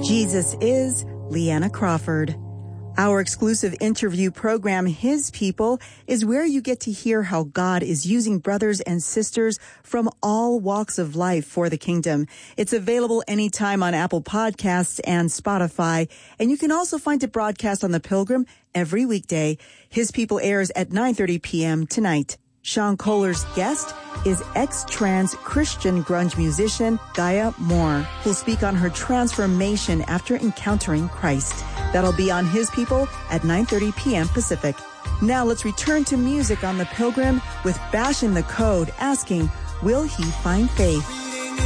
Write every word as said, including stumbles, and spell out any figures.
Jesus is Leanna Crawford. Our exclusive interview program, His People, is where you get to hear how God is using brothers and sisters from all walks of life for the kingdom. It's available anytime on Apple Podcasts and Spotify, and you can also find it broadcast on The Pilgrim every weekday. His People airs at nine thirty p.m. tonight. Sean Kohler's guest is ex-trans Christian grunge musician Gaia Moore, who'll speak on her transformation after encountering Christ. That'll be on His People at nine thirty p.m. Pacific. Now let's return to music on The Pilgrim with Bashing the Code, asking, will he find faith?